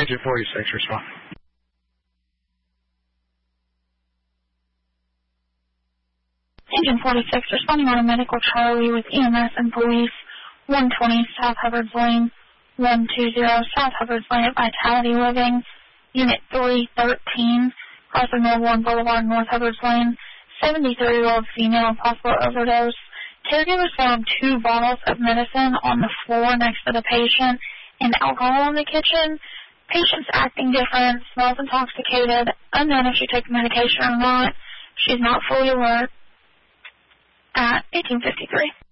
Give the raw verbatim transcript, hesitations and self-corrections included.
Agent forty-six, respond. Agent forty-six, responding on a medical Charlie with E M S and police, one twenty South Hubbard's Lane, one two zero South Hubbard's Lane at Vitality Living, Unit three thirteen, crossing Melbourne Boulevard, North Hubbard's Lane, seventy-three-year-old female, possible overdose. Caregivers found two bottles of medicine on the floor next to the patient and alcohol in the kitchen. Patient's acting different, smells intoxicated, unknown if she took medication or not. She's not fully alert. At eighteen fifty-three.